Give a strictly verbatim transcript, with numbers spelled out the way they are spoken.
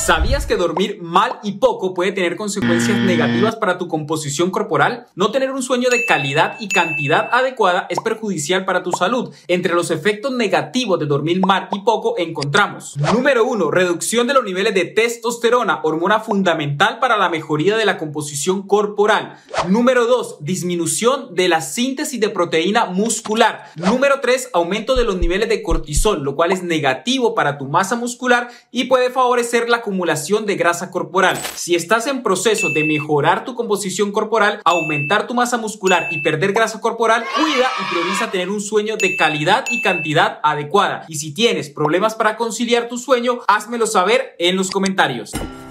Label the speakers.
Speaker 1: ¿Sabías que dormir mal y poco puede tener consecuencias negativas para tu composición corporal? No tener un sueño de calidad y cantidad adecuada es perjudicial para tu salud. Entre los efectos negativos de dormir mal y poco encontramos: número uno, reducción de los niveles de testosterona, hormona fundamental para la mejoría de la composición corporal. Número dos, disminución de la síntesis de proteína muscular. Número tres, aumento de los niveles de cortisol, lo cual es negativo para tu masa muscular y puede favorecer la acumulación de grasa corporal. Si estás en proceso de mejorar tu composición corporal, aumentar tu masa muscular y perder grasa corporal, cuida y prioriza tener un sueño de calidad y cantidad adecuada. Y si tienes problemas para conciliar tu sueño, házmelo saber en los comentarios.